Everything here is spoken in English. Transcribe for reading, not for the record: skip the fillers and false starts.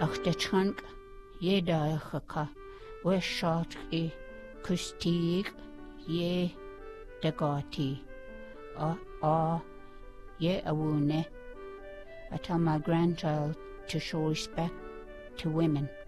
ach de trunk ye dachacha we shot I kustig ye de gati a ye awune. I tell my grandchild to show respect to women.